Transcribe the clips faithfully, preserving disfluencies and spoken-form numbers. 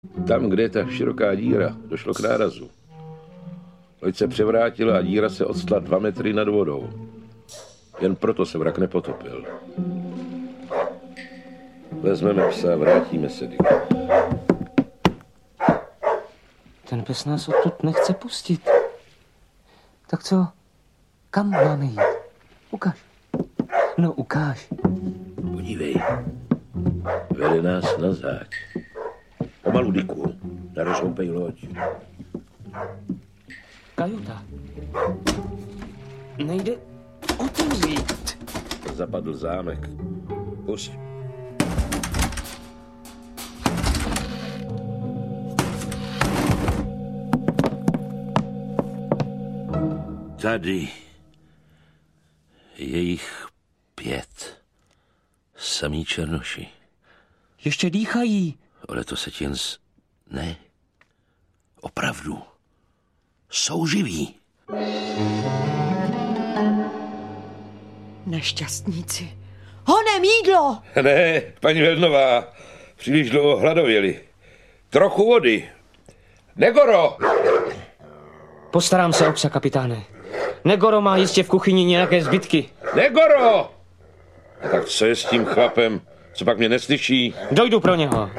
Tam, kde je ta široká díra, došlo k nárazu. Loď se převrátila a díra se odstla dva metry nad vodou. Jen proto se vrak nepotopil. Vezmeme psa a vrátíme se, Dick. Ten pes nás odtud nechce pustit. Tak co? Kam máme jít? Ukáž. No, ukáž. Podívej. Vede nás na záď. Pomalu, Dicku. Nerozhoupej loď. Kajuta. Nejde otevřít. Zapadl zámek. Pusť. Tady je jich pět. Samí černoši. Ještě dýchají. Ale to se ti jen z... Ne. Opravdu. Jsou živí. Nešťastníci. Honem jídlo! Ne, paní Velnová. Příliš dlouho hladověli. Trochu vody. Negoro! Postarám se o psa, kapitáne. Negoro má jistě v kuchyni nějaké zbytky. Negoro! A tak co je s tím chlapem? Co pak mě neslyší? Dojdu pro něho.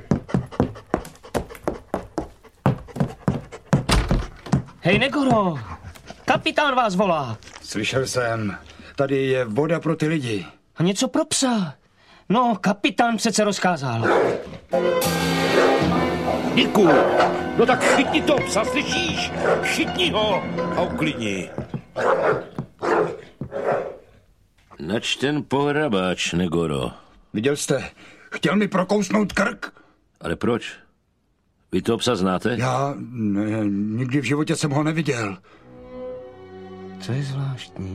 Hej, Negoro! Kapitán vás volá. Slyšel jsem. Tady je voda pro ty lidi. A něco pro psa. No, kapitán přece rozkázal. Dicku, no tak chytni to psa, slyšíš? Chytni ho a uklidni. Nač ten pohrabáč, Negoro? Viděl jste? Chtěl mi prokousnout krk. Ale proč? Vy toho psa znáte? Já ne, nikdy v životě jsem ho neviděl. To je zvláštní.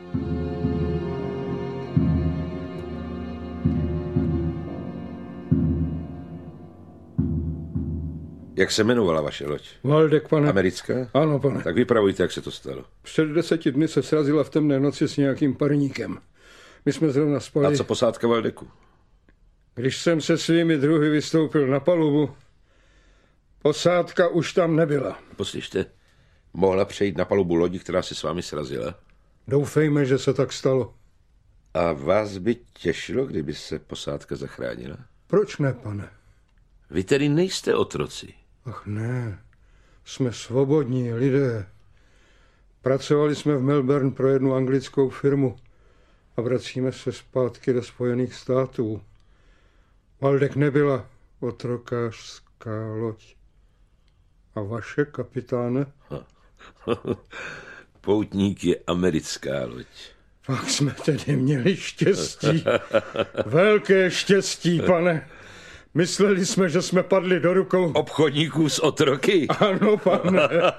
Jak se jmenovala vaše loď? Valdek, pane. Americká? Ano, pane. Tak vypravujte, jak se to stalo. Před deseti dny se srazila v temné noci s nějakým parníkem. My jsme zrovna spali. A co posádka Valdeku? Když jsem se svými druhy vystoupil na palubu, posádka už tam nebyla. Poslyšte, mohla přejít na palubu lodi, která se s vámi srazila? Doufejme, že se tak stalo. A vás by těšilo, kdyby se posádka zachránila? Proč ne, pane? Vy tedy nejste otroci. Ach ne, jsme svobodní lidé. Pracovali jsme v Melbourne pro jednu anglickou firmu a vracíme se zpátky do Spojených států. Valdek nebyla otrokářská loď. A vaše, kapitáne? Poutník je americká loď. Pak jsme tedy měli štěstí. Velké štěstí, pane. Mysleli jsme, že jsme padli do rukou obchodníků s otroky. Ano, pane.